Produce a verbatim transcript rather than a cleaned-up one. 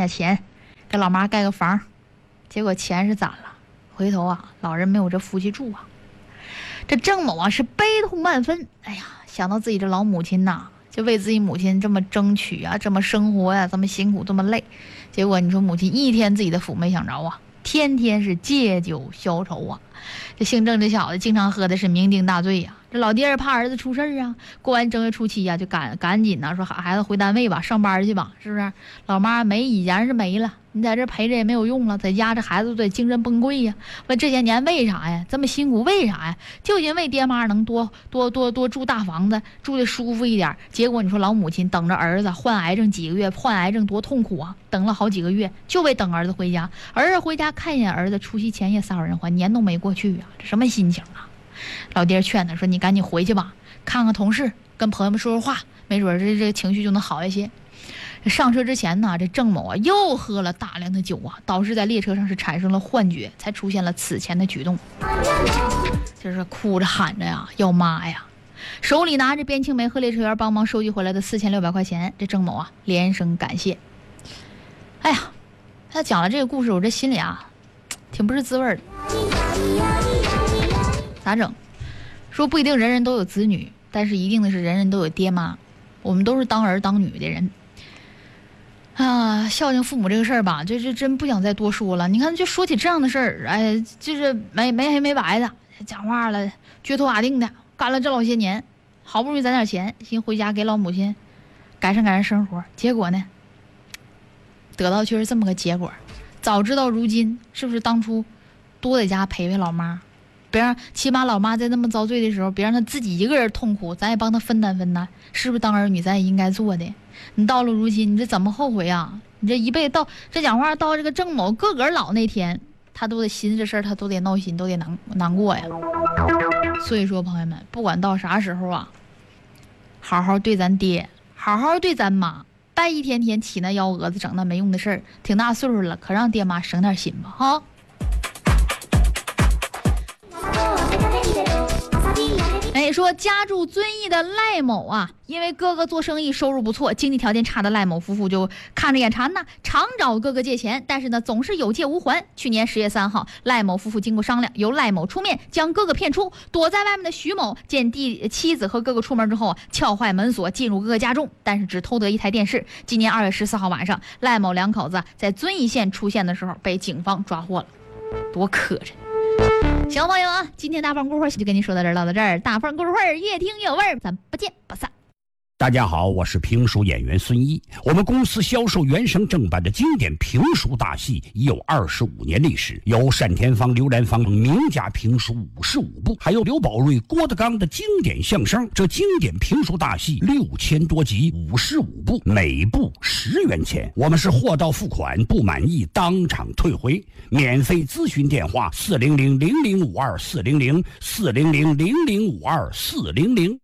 点钱，给老妈盖个房。结果钱是攒了，回头啊，老人没有这福气住啊。这郑某啊是悲痛万分，哎呀，想到自己这老母亲呐，就为自己母亲这么争取啊，这么生活呀、啊，这么辛苦，这么累，结果你说母亲一天自己的福没享着啊，天天是借酒消愁啊。这姓郑这小子经常喝的是酩酊大醉呀、啊。这老弟儿怕儿子出事儿啊，过完正月初七呀、啊，就赶赶紧呢说孩子回单位吧，上班去吧，是不是？老妈没以前是没了，你在这陪着也没有用了，在家这孩子都得精神崩溃呀。问这些年为啥呀？这么辛苦为啥呀？就因为爹妈能多多多多住大房子，住的舒服一点。结果你说老母亲等着儿子患癌症几个月，患癌症多痛苦啊！等了好几个月，就为等儿子回家。儿子回家看一眼儿子，除夕前夜撒手人寰，年都没过去啊，这什么心情啊？老爹劝他说：“你赶紧回去吧，看看同事，跟朋友们说说话，没准这这情绪就能好一些。”上车之前呢，这郑某啊又喝了大量的酒啊，导致在列车上是产生了幻觉，才出现了此前的举动。就是哭着喊着呀，要妈呀！手里拿着边青梅和列车员帮忙收集回来的四千六百块钱，这郑某啊连声感谢。哎呀，他讲了这个故事，我这心里啊挺不是滋味的。咋整？说不一定人人都有子女，但是一定的是人人都有爹妈，我们都是当儿当女的人啊。孝敬父母这个事儿吧，这这真不想再多说了。你看，就说起这样的事儿，哎，就是没没黑没白的，讲话了，撅头打腚的，干了这老些年，好不容易攒点钱，寻回家给老母亲改善改善生活，结果呢，得到却是这么个结果。早知道如今，是不是当初多在家陪陪老妈？别让起码老妈在那么遭罪的时候，别让她自己一个人痛苦，咱也帮她分担分担，是不是当儿女咱也应该做的？你到了如今，你这怎么后悔啊？你这一辈子到这讲话到这个郑某个个老那天，他都得寻思这事儿，他都得闹心，都得难难过呀。所以说，朋友们，不管到啥时候啊，好好对咱爹，好好对咱妈，别一天天起那幺蛾子，整那没用的事儿。挺大岁数了，可让爹妈省点心吧，哈。哎，说家住遵义的赖某啊，因为哥哥做生意收入不错，经济条件差的赖某夫妇就看着眼馋呢，常找哥哥借钱，但是呢总是有借无还。去年十月三号，赖某夫妇经过商量，由赖某出面将哥哥骗出。躲在外面的徐某见弟妻子和哥哥出门之后，撬坏门锁进入哥哥家中，但是只偷得一台电视。今年二月十四号晚上，赖某两口子在遵义县出现的时候被警方抓获了，多磕碜。行，朋友啊，今天大放故事会就跟您说到这儿，唠到这儿，大放故事会越听越有味儿，咱不见不散。 大家好，我是评书演员孙一。我们公司销售原声正版的经典评书大戏已有二十五年历史，有单田芳、刘兰芳名家评书五十五部，还有刘宝瑞、郭德纲的经典相声。这经典评书大戏六千多集，五十五部，每部十元钱。我们是货到付款，不满意当场退回。免费咨询电话：四零零零零五二四零零四零零零零五二四零零。